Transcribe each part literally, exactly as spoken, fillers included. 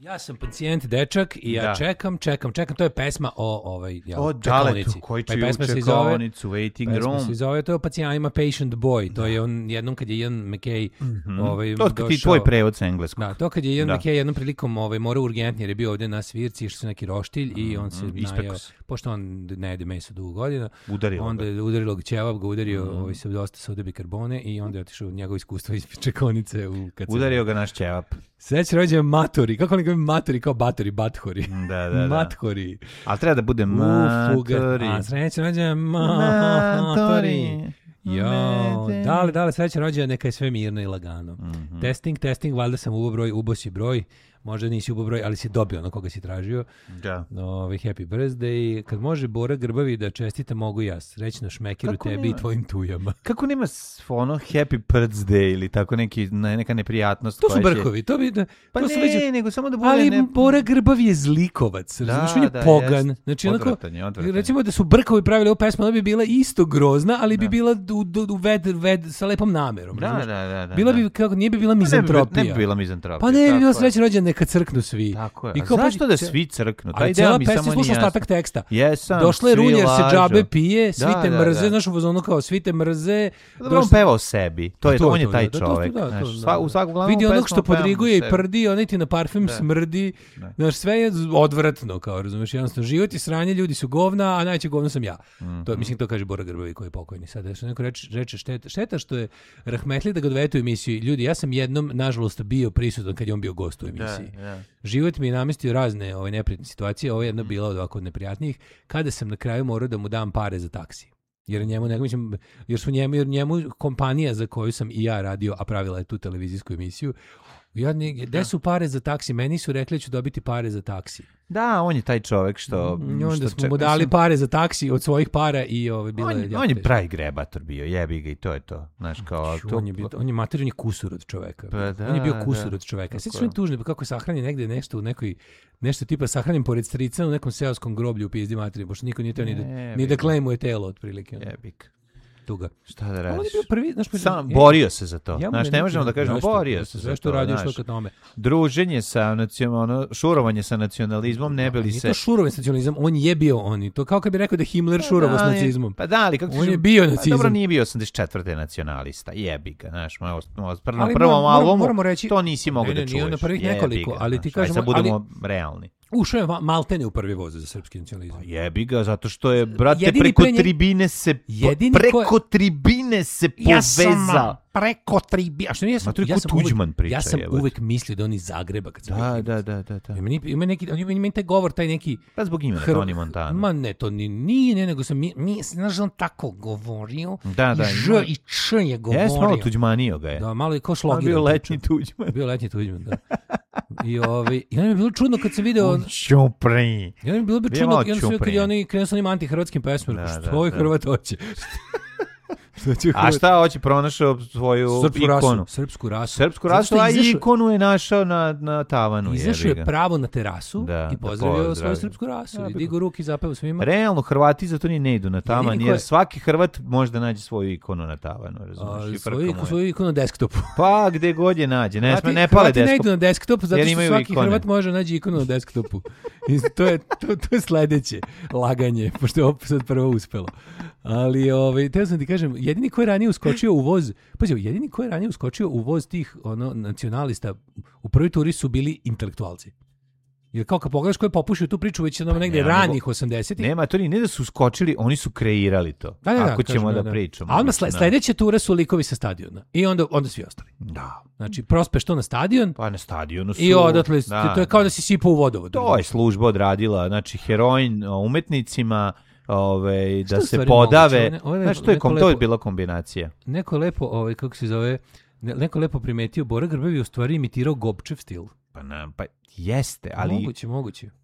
Ja sam pacijent dečak i ja da. čekam, čekam, čekam. To je pesma o ovaj ja, o čekaonici. koji pa čiju pesma se čekaonicu, Waiting pesma Room. se zove, to je pacijent, ima Patient Boy. To je on jednom kad je Ian McKay Mm-hmm. ovaj, to kad ti došao, tvoj prevod sa engleskog. Da, to kad je Ian da. McKay jednom prilikom ovaj, morao urgentnije jer je bio ovdje na svirci, išli su neki roštilj mm-hmm. i on se mm, najao, pošto on ne jede meso dugo godina, udarilo onda je udarilo ga ćevap, ga udario mm-hmm. ovaj, se dosta sode bikarbone i onda je otišao njegovo iskustvo iz čekaonice. U, kad udario ga naš ćevap. Srećan rođendan matori. Kako oni kažu matori? Kao batori, bathori. Da, da, da. Mathori. Ali treba da bude matori. A srećan rođendan matori. Jo, dale, dale, srećan rođendan, neka je sve mirno i lagano. Mm-hmm. Testing, testing, valjda sam ubo broj, ubo si broj. Možda nisi ubo broj, ali si dobio ono koga si tražio. Da. Ove, happy birthday. Kad može Bora Grbavi da čestita, mogu ja. Srećno šmekiru kako tebi nema, i tvojim tujama. Kako nema ono happy birthday ili tako neki, neka neprijatnost? To su brkovi. Će... To bi, da, pa to ne, već... nego samo da bude... Ali ne... Bora Grbavi je zlikovac. Da, on je da, pogan. Jest. Znači, odvrtanje, odvrtanje. Recimo da su brkovi pravili ovu pesmu, ona bi bila isto grozna, ali da. bi bila u, u ved, ved, sa lepom namerom. Da, da, da, da, bila bi, kako, nije bi bila mizantropija. Ne bi, ne bi bila mizantropija. Pa ne bi bila srećan rođendan, neka crknu svi. Tako je. I kao, zašto pa, da svi crknu? Ali cijela pesma, slušao ostatak teksta. Jesam, došla je Runjer se džabe pije, svi da, te da, mrze, da. znaš u fazonu kao svi te mrze. Da došla... on peva o sebi. To je, to, on je to, taj da, čovek. To, to, da, to, Sva, u svakom glavnom vidi onog što podriguje i sebi. prdi, onaj ti na parfem da. smrdi. Da. Znaš, sve je odvratno, kao razumeš, jednostavno život je sranje, ljudi su govna, a najveće govno sam ja. Mm-hmm. To, mislim, to kaže Bora Grbovi koji je pokojni. Sad, što neko reče, reče šteta, šteta što je rahmetli da ga dovede u emisiju. Ljudi, ja sam jednom, nažalost, bio prisutan kad je on bio gost u emisiji. Da, da. Život mi je namestio razne ove neprijatne situacije, ovo je jedna bila od ovako od neprijatnijih, kada sam na kraju morao da mu dam pare za taksi. Jer njemu, nego mislim, jer su njemu, jer njemu kompanija za koju sam i ja radio, a pravila je tu televizijsku emisiju, ja, gde su pare za taksi? Meni su rekli da ću dobiti pare za taksi. Da, on je taj čovek što... I onda što smo mu dali pare za taksi od svojih para i ove, bilo on, je... On je pravi grebator bio, jebi ga i to je to. Znaš, kao, Ču, to... On je, bio, on je mater, on je kusur od čoveka. Pa da, on je bio kusur da, od čoveka. Sve su tužne, pa kako je sahranjen negde nešto u nekoj... Nešto tipa sahranjen pored strica u nekom seoskom groblju u pizdi materi, pošto niko nije teo ni da, ni da klejmuje telo otprilike. Jebik. Tuga. Šta da radiš? On je bio prvi, znaš, sam je, borio se za to. Ja znaš, ne možemo da kažemo borio se za to. Sve što radio što ka tome. Druženje sa nacionalno, šurovanje sa nacionalizmom, ne bili se. To šurovanje sa nacionalizmom, on je bio on. To kao kad bi rekao da Himmler šurovao s nacizmom. Pa da, ali kako on je bio nacizam. Pa dobro, nije bio osamdeset četvrte nacionalista. Jebi ga, znaš, na prvom ali prvom moram, albumu moramo reći, to nisi mogao da čuješ. Nije na prvih nekoliko, ali ti kažemo, sad budemo realni. Ušao je maltene u prvi voz za srpski nacionalizam. Pa jebi ga, zato što je, brate, jedini preko nje... tribine se, jedini preko ko... tribine se povezao. Ja preko tribine. A što nije, ja sam, ja sam, Tuđman uvek, priča, ja sam jebate. uvek mislio da on iz Zagreba. Kad sam da, da, da, da, da. Ima, ima neki, on ima taj govor, taj neki... Pa zbog imena Hr... Toni Montana. Ma ne, to ni, nije, ne, nego sam, mi, mi, znaš da on tako govorio. Da, da. I Ž i Č je govorio. Jes, malo tuđmanio ga je. Da, malo je kao šlogiran. Bio letnji Tuđman. Bio letnji Tuđman, da. I ovaj i onda mi je bilo čudno kad sam video Čupri. I onda mi je bilo bi čudno kad sam kad je oni krenuo sa onim antihrvatskim pesmama, što ovaj Hrvat hoće. A šta hoće, pronašao svoju srpsku ikonu? Rasu, srpsku rasu. Srpsku rasu, a izašao, ikonu je našao na, na tavanu. Izašao je pravo na terasu da, i pozdravio da svoju srpsku rasu. Ja, I digo ruki zapeo svima. Realno, Hrvati zato ni ne idu na tavan, jer koje... svaki Hrvat može da nađe svoju ikonu na tavanu. Razumiješ? A, svoju, svoju ikonu na desktopu. Pa, gde god je nađe. Ne, Hrvati, ne pale desktop. Ne idu na desktop, zato što svaki ikone. Hrvat može nađe ikonu na desktopu. I to je, to, to je sledeće laganje, pošto je ovo sad prvo uspelo. Ali, ovaj, teo sam ti kažem, jedini ko je ranije uskočio u voz, pazi, jedini ko je ranije uskočio u voz tih ono, nacionalista u prvoj turi su bili intelektualci. Jer kao kad pogledaš ko je popušio tu priču već ono negde ranih osamdesetih. Nema, to ne da su uskočili, oni su kreirali to. Da, da, ako da, ćemo kažem, da, da pričamo. A onda sle, sledeće ture su likovi sa stadiona. I onda, onda svi ostali. Da. Znači, prospeš to na stadion. Pa na stadionu su. I odatle, da, to je kao da si sipao u vodovod. To je služba odradila. Znači, heroin umetnicima, ove, da se podave. Moguće, ove, znači, to je, kom, lepo, to je bila kombinacija. Neko lepo, ovaj, kako se zove, neko lepo primetio, Bora Grbavi u stvari imitirao Gobčev stil. Pa, na, pa jeste, ali... Moguće, moguće.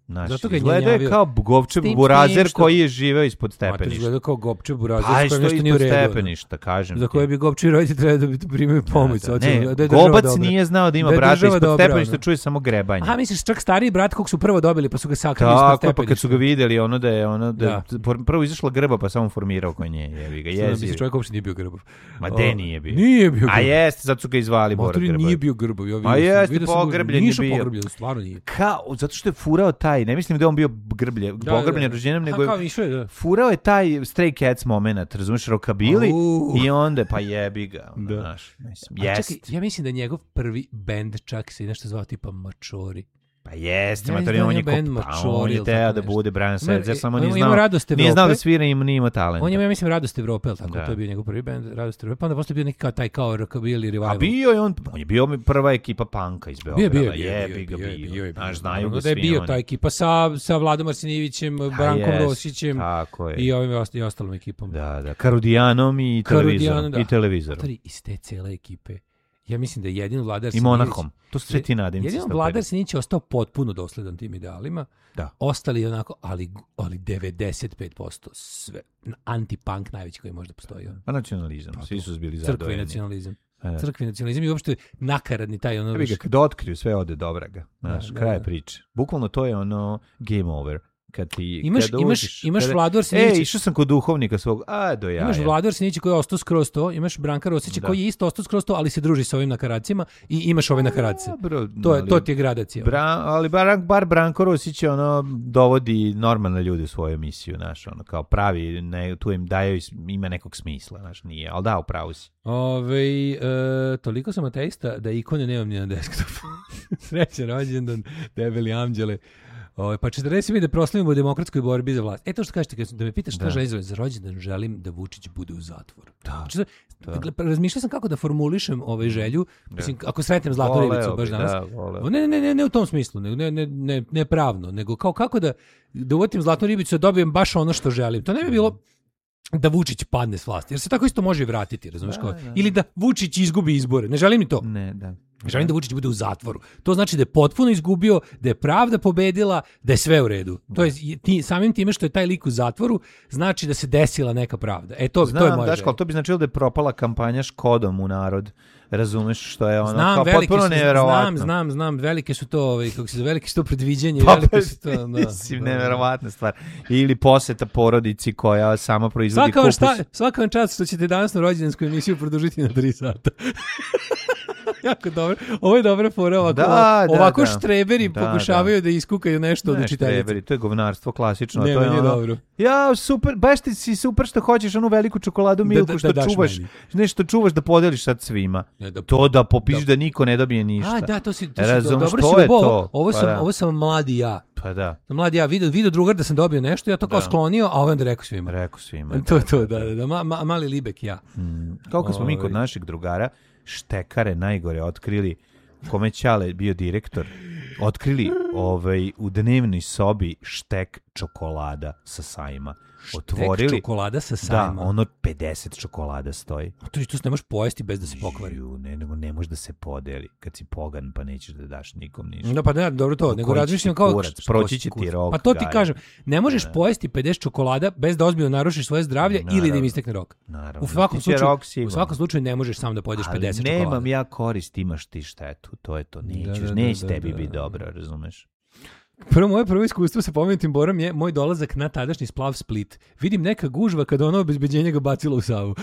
Naš, izgleda je kao Gopče Burazer što... koji je živeo ispod stepeništa. A to izgleda kao Gopče Burazer pa, koji nešto nije u redu. Stepeništa, kažem za koje bi Gopči roditelji trebali da primaju pomoć. Da, da. Ne, da Gobac dobra. Nije znao da ima da brata ispod dobra, stepeništa, čuje samo grebanje. Aha, misliš čak stariji brat kog su prvo dobili pa su ga sakrili ispod stepeništa. Tako, pa kad su ga vidjeli, ono da je, ono da, da. prvo izašla grba pa samo formirao ko nje, jebi ga, jezi. Mislim, čovjek uopšte nije bio grbav. Ma de nije bio. Nije bio grbav. A jeste, zato su ga izvali Bora grbav. Nije bio grbav. A jeste, pogrbljen je bio. Pogrbljen, stvarno nije. Kao, zato što je furao taj, ne mislim da on bio grblje, da, pogrbljen da, rođenjem, nego kao više, da. Furao je taj Stray Cats moment, razumiješ, rokabili i onda pa jebi ga, da. Znaš, mislim, jest. Čekaj, ja mislim da njegov prvi bend čak se nešto zvao tipa Mačori. Pa jeste, ja matori, on je on je teo da bude Brian Setzer, samo nije znao, nije znao da svira i nije imao talenta. On je, ja mislim, Radost Evrope, ali tako, da. To je bio njegov prvi bend, Radost Evrope, pa onda posle bio neki kao taj kao rockabilly revival. A bio je on, on je bio prva ekipa punka iz Beograda, bio, bio, jebi ga bio, znaš, znaju ga svi. Da je bio ta ekipa sa, sa Vladom Arsenijevićem, Brankom Rosićem i ovim i ostalom ekipom. Da, da, Karudijanom i televizorom. I televizorom. Iz te cele ekipe. Ja mislim da je jedino Vladar Sinić... I Monahom. To su sve ti nadimci. Jedino Vladar Sinić je ostao potpuno dosledan tim idealima. Da. Ostali onako, ali, ali devedeset pet posto sve. Anti-punk najveći koji možda postoji. Pa nacionalizam. Pa, svi su bili zadovoljni. Crkve nacionalizam. A, crkve nacionalizam i uopšte nakaradni taj ono... Ja bih ga, kad otkriju sve ode dobraga. Znaš, da, kraj da, priče. Bukvalno to je ono game over. Kad ti, imaš, kad imaš, uđiš, imaš kada, Vladu Arsenijevića. E, išao sam kod duhovnika svog, a do jaja. Imaš Vladu Arsenijevića koji je ostao skroz to, imaš Branka Rosića koji je isto ostao skroz to, ali se druži sa ovim nakaradcima i imaš ove nakaradce. Bro, to, je, to ti je gradacija. Bra, ali bar, bar Branko Rosić ono, dovodi normalne ljude u svoju emisiju, znaš, ono, kao pravi, ne, tu im daju ima nekog smisla, znaš, nije, ali da, upravo si. Ove, e, toliko sam ateista da ikone nemam ni na desktopu. Srećan rođendan, debeli amđele. O, pa četrdeset mi da proslavimo u demokratskoj borbi za vlast. E to što kažete, kad da me pitaš šta želim za rođendan, želim da Vučić bude u zatvoru. Da. Znači, da. Razmišljao sam kako da formulišem ovaj želju, mislim, ako sretnem Zlatnu Ribicu baš danas. Da, ne, ne, ne, ne u tom smislu, ne, ne, ne, ne pravno, nego kao kako da, da uvotim Zlatnu Ribicu, da dobijem baš ono što želim. To ne bi bilo da Vučić padne s vlasti, jer se tako isto može vratiti, razumiješ, kao, ili da Vučić izgubi izbore. Ne želim ni to. Ne, da. Želim da Vučić bude u zatvoru. To znači da je potpuno izgubio, da je pravda pobedila, da je sve u redu. To je ti, samim time što je taj lik u zatvoru, znači da se desila neka pravda. E to, Znam, to je moja Daško, to bi značilo da je propala kampanja Škodom u narod. Razumeš što je ono znam, kao potpuno neverovatno. Znam, znam, znam, velike su to, ovaj, kako se zove, velike su to predviđanje, pa, velike su to, da. Mislim, da, neverovatna stvar. Ili poseta porodici koja sama proizvodi svaka kupus. Šta, svaka vam čast što ćete danas na rođendansku emisiju produžiti na tri sata. Jako dobro. Ovo je dobra fora, ovako, da, ovako da, štreberi da, pokušavaju da, da iskukaju nešto ne, od učiteljice. Štreberi, to je govnarstvo klasično. Ne, to je ono, dobro. Ja, super, baš ti si super što hoćeš onu veliku čokoladu Milku, da, da, što da čuvaš, meni. Nešto čuvaš da podeliš sad svima. Ne, da, to da popiš da, da niko ne dobije ništa. A, da, to si, to Razumeš, dobro to si je ovo, to. Ovo sam, pa ovo sam mladi ja. Pa da. Mladi ja, vidio, vidio drugar da sam dobio nešto, ja to kao da. sklonio, a ovaj onda rekao svima. Rekao svima. To, to, da, da, da, ma, ma, mali Libek ja. Mm. Kao kad smo mi kod našeg drugara, štekare najgore otkrili, kome Ćale bio direktor, otkrili ovaj, u dnevnoj sobi štek čokolada sa sajma. Otvorili. Štek čokolada sa sajma? Da, ono pedeset čokolada stoji. A to, to se ne možeš pojesti bez da se pokvari. Ju, ne, nego ne može da se podeli. Kad si pogan pa nećeš da daš nikom ništa. No pa ne, dobro to, nego razmišljam kao... Kurac, proći će ti rok. Pa to ti kažem, ne možeš ne, pojesti pedeset čokolada bez da ozbiljno narušiš svoje zdravlje naravno, ili da im istekne rok. Naravno. U svakom, slučaju, u svakom slučaju ne možeš sam da pojedeš ali pedeset nemam čokolada. Ja korist, imaš ti štetu. To je to, nećeš, da, da, neće da, da, tebi da, biti dobro, razumeš? Prvo moje prvo iskustvo sa pomenutim Borom je moj dolazak na tadašnji splav Split. Vidim neka gužva kada ono obezbeđenje ga bacilo u Savu.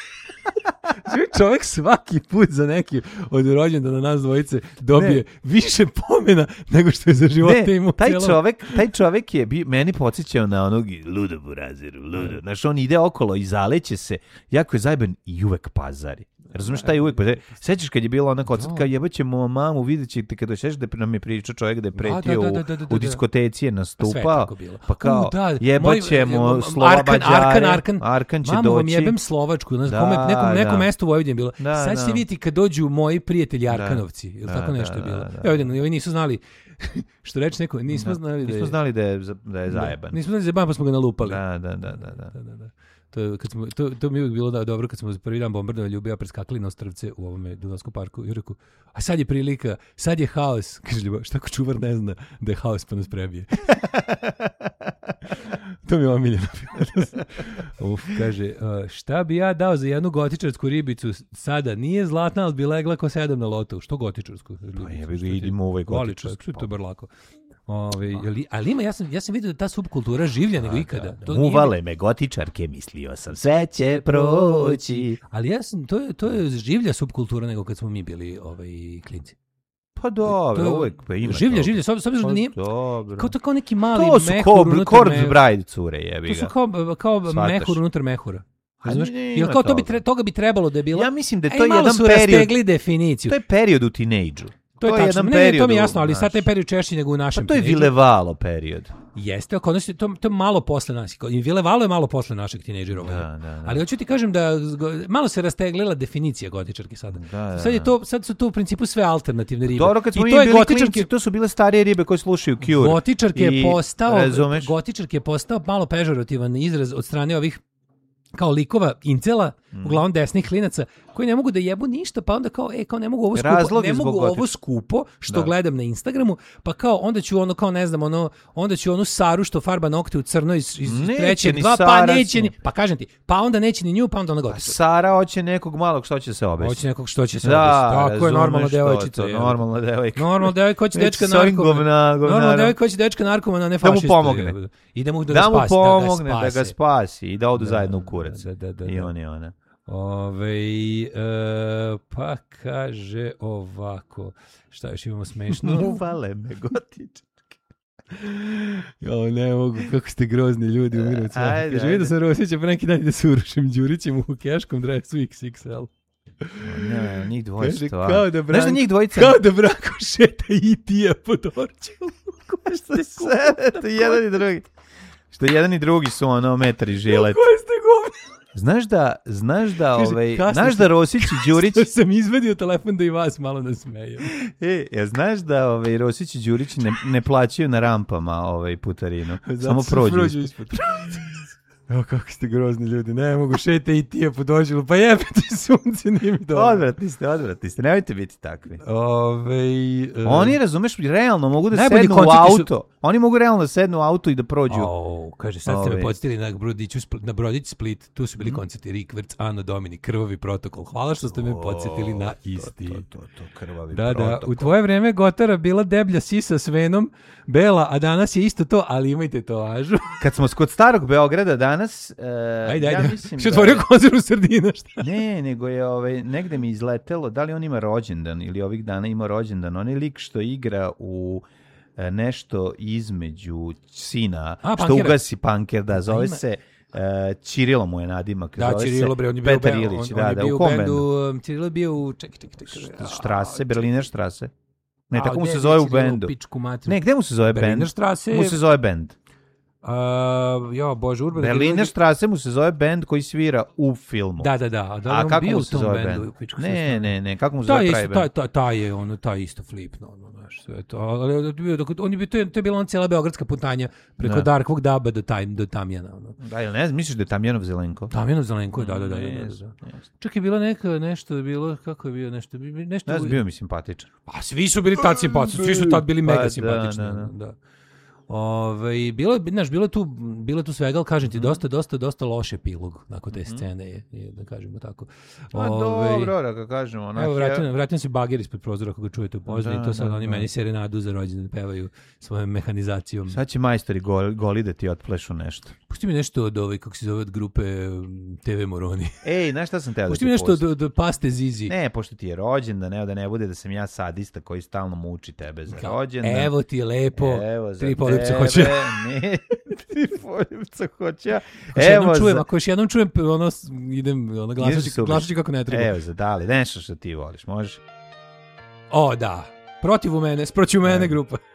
Čovjek svaki put za neki od rođendana nas dvojice dobije ne. više pomena nego što je za života imao. Taj cijelom. čovjek, taj čovjek je bi, meni podsjećao na onog ludo burazeru, ludo. Znaš, on ide okolo i zaleće se, jako je zajeban i uvek pazari. Razumiješ šta je uvijek? Pa, sećaš kad je bilo onako odsad kao jebaćemo mamu, vidjet ćete kada ćeš da nam je pričao čovjek da je pretio da, da, da, da, da, da. u diskoteci je nastupao. Pa, pa kao da, jebaćemo Slova Bađare, Arkan, Arkan, Arkan će mamu, doći. Mamu vam jebem Slovačku, da, kome, nekom, da. nekom mestu u Vojvodini bilo. Da, sad ćete da. vidjeti kad dođu moji prijatelji Arkanovci. Ili da, tako nešto da, je bilo. Da, da. Evo, ovi nisu znali, što reče neko, nismo da. znali da je... Nismo znali da je, da je zajeban. Nismo znali da je zajeban pa smo ga nalupali. Da, da, da. da, da. da, da, da. To, kad smo, to, to mi je uvijek bilo da, dobro kad smo prvi dan bombardovali Ljubija preskakali na Ostrvce u ovome Dunavskom parku i rekao, a sad je prilika, sad je haos. Kaže Ljubav, šta ko čuvar ne zna da je haos pa nas prebije. To mi je omiljeno. Uf, kaže, šta bi ja dao za jednu gotičarsku ribicu sada? Nije zlatna, ali bi legla ko sedam na lotu. Što gotičarsku? Pa je, idimo u ovaj gotičarsku. Što je to bar lako. Ove, ali, ali ima, ja sam, ja sam vidio da ta subkultura življa nego ikada. Da, da. Muvale me gotičarke, mislio sam, sve će proći. Ali ja sam, to je, to je življa subkultura nego kad smo mi bili ovaj, klinci. Pa dobro, uvek pa ima. Življa, življa, s obzirom da nije, dobro. kao to kao neki mali to su mehur unutar Kord mehura. Bride cure, jebi ga. To su kao, kao mehur unutar mehura. Znaš, jel kao to bi tre, toga bi trebalo da je bilo. Ja mislim da je Ej, to jedan su period. rastegli definiciju. To je period u tinejdžu. To je, to je tačno, jedan ne, period. to mi je jasno, ali naš. sad taj period češći nego u našem. Pa to je tinejdžu. Vilevalo period. Jeste, kod nas je to, to je malo posle nas. I Vilevalo je malo posle našeg tinejdžera. Da, da, da. Ali hoću ti kažem da malo se rasteglila definicija gotičarke sada. Da, da, sad je to, sad su to u principu sve alternativne ribe. Dobro, kad smo I mi to je bili gotičarke, klinci, to su bile starije ribe koje slušaju Cure. Gotičarke je postao, razumeš? gotičarke je postao malo pežorativan izraz od strane ovih kao likova incela, mm. uglavnom desnih klinaca, koji ne mogu da jebu ništa, pa onda kao, e, kao ne mogu ovo skupo, Razlog ne mogu zbog ovo gotiča. skupo, što Da. gledam na Instagramu, pa kao, onda ću ono, kao ne znam, ono, onda ću onu Saru što farba nokte u crno iz, iz Neće trećeg ni dva, pa Sara neće ni, smo. pa kažem ti, pa onda neće ni nju, pa onda ona A gotičarka. Sara hoće nekog malog što će se obesiti. Hoće nekog što će se Da, obesiti. Tako je razumeš normalna što devojčica. to, je. normalna devojka. Normalno devojka hoće dečka S ovim narkomana. govna- govnarom. Normalno devojka hoće dečka narkomana, ne Da mu fašistu. pomogne. je. I da mu da, Da ga mu spasi, pomogne, da ga da spase. ga spasi i da odu Da, zajedno u kurac. da, da, da, I da. on i ona. Ove, e, pa kaže ovako, šta još imamo smešno? Uvale me gotičarke. Jo, ne mogu, kako ste grozni ljudi u Mirovcu. Ajde, Kaže, ajde. vidio sam Rosića pa neki dan da se urušim Đurićem u keškom dresu iks iks el. Ne, njih Kaže, dvojica. kao da Znaš da Branko, njih dvojica... kao da Branko šeta i tija po Dorčevu. Koje ste Sve, to jedan i drugi. Što jedan i drugi su ono metar i žilet. Koje ste gumili? Znaš da, znaš da, Kaže, ovaj, kasno znaš sam- da Rosić i Đurić, Što sam izvadio telefon da i vas malo nasmejem. e, ja znaš da ovaj Rosić i Đurić ne, ne plaćaju na rampama ovaj putarinu. Zato Samo se prođu. prođu ispod. Evo kako ste grozni ljudi, ne mogu šeta i tija po Dorčevu, pa jebate sunce, nije mi dobro. Odvratni ste, odvratni ste, nemojte biti takvi. Ove, Oni, razumeš, realno mogu da Najbolji sednu u koncerti su- auto. Oni mogu realno da sednu u auto i da prođu. Oh, kaže, sad ste me Ove. podsjetili na Brodiću, Spl- na Brodić Split, tu su bili mm. koncerti Rikverc, Ano Domini, Krvavi protokol. Hvala što ste me podsjetili na isti. To, to, to, to krvavi Da, da, protokol. u tvoje vreme Gotara bila deblja sisa s venom, bela, a danas je isto to, ali imajte tetovažu. Kad smo kod starog Beograda danas, e, Ajde, ja ajde, mislim što da... otvorio konzervu sardina, šta? Ne, nego je ovaj, negde mi izletelo, da li on ima rođendan ili ovih dana ima rođendan, onaj lik što igra u e, nešto između sina, A, što Punkera. ugasi Panker, da, zove ima- se, e, Ćirilo mu je nadimak, Da, zove Cirilo, se bre, on je bio, Petar u ben- Ilić, on, da, on je da, bio u u kom bendu, bendu? um, Cirilo je bio u, čekaj, čekaj, čekaj. Štrase, Berliner Štrase. Ne, A, tako mu ne, se zove u Cirilo, bendu. pičku materinu. Ne, gde mu se zove bend? Berliner Strasse. Mu se zove bend. A, ja, bože, Urban. Berliner Strasse mu se zove bend koji svira u filmu. Da, da, da. A, da li A on kako bio mu u se tom zove bendu? bend? Pičku se Ne, zove. ne, ne, kako mu se Taj zove je pravi isto, taj, bend? taj, taj je ono, taj isto flip, no, no, znaš, sve to. Ali on je bio, dok- on je bio, to je, to je bila on cijela beogradska putanja preko Da. Darkvog Daba do, taj, do Tamjana. Ono. Da, jel ne znam, misliš da je Tamjanov Zelenko? Tamjanov Zelenko je, da, da, da. da, da, Jes, da. jes. Čak je bila neka, nešto je bilo, kako je bio, nešto, nešto... Ne znam, bio mi simpatičan. Pa svi su bili tad simpatični, svi su tad bili Pa, mega da, simpatični. da, da. ono, da. Ove, bilo je, znaš, bilo je tu, bilo je tu svega, ali kažem ti, dosta, dosta, dosta loš epilog nakon te scene je, je, da kažemo tako. A Ove, dobro, da ga kažemo. onak Evo, je- vratio, vratio se bager ispod prozora ako ga čujete u pozadini, Da, to sad da, oni da. meni serenadu za rođendan pevaju svojom mehanizacijom. Sad će majstori goli, goli da ti otplešu nešto. Pusti mi nešto od ove, kako se zove, od grupe um, te ve Moroni. Ej, znaš šta sam teo da Pusti ti mi nešto od, pustim? od, od paste Zizi. Ne, pošto ti je rođendan, ne, da ne bude da sam ja sadista koji stalno muči tebe za rođendan. Evo ti je lepo, Evo za tri poljupca tebe, hoće. Ne, tri poljupca hoće. Ako još jednom Evo čujem, za... ako još jednom čujem, ono, idem, ono, Ideš glasaći, se ubiti. glasaći kako ne treba. Evo za dali, nešto što ti voliš, možeš? O, da. Protiv u mene, sproću mene Ne. grupa.